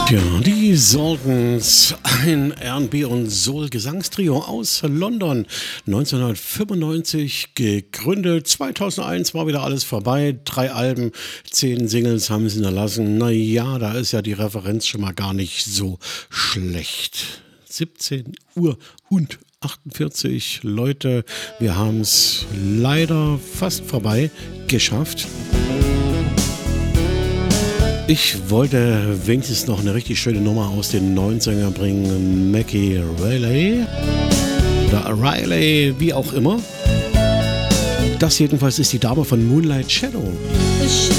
Ja, die Sultans, ein R&B und Soul-Gesangstrio aus London, 1995 gegründet, 2001 war wieder alles vorbei, 3 Alben, 10 Singles haben sie hinterlassen, naja, da ist ja die Referenz schon mal gar nicht so schlecht. 17 Uhr und 48 Leute, wir haben es leider fast vorbei geschafft. Ich wollte wenigstens noch eine richtig schöne Nummer aus den 90ern bringen. Mackie Riley oder Riley, wie auch immer. Das jedenfalls ist die Dame von Moonlight Shadow.